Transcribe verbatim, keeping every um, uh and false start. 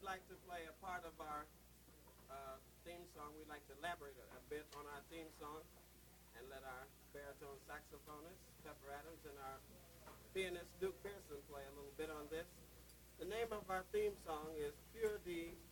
we'd like to play a part of our uh, theme song. We'd like to elaborate a, a bit on our theme song and let our baritone saxophonist, Pepper Adams, and our pianist, Duke Pearson, play a little bit on this. The name of our theme song is Pure D